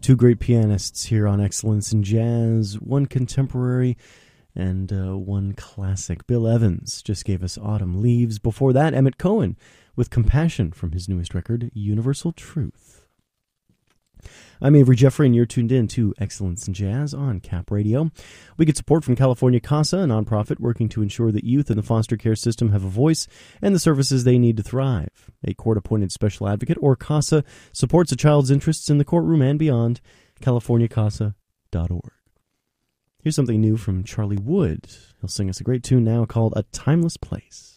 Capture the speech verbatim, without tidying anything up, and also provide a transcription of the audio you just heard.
Two great pianists here on Excellence in Jazz, one contemporary and uh, one classic. Bill Evans just gave us Autumn Leaves. Before that, Emmett Cohen with Compassion from his newest record, Universal Truth. I'm Avery Jeffrey, and you're tuned in to Excellence in Jazz on Cap Radio. We get support from California CASA, a nonprofit working to ensure that youth in the foster care system have a voice and the services they need to thrive. A court-appointed special advocate, or CASA, supports a child's interests in the courtroom and beyond. california casa dot org. Here's something new from Charlie Wood. He'll sing us a great tune now called A Timeless Place.